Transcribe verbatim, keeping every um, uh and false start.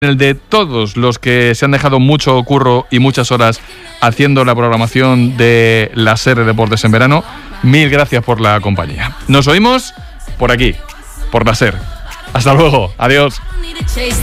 el de todos los que se han dejado mucho curro y muchas horas haciendo la programación de la SER Deportes en Verano. Mil gracias por la compañía. Nos oímos por aquí, por la SER. Hasta luego. Adiós.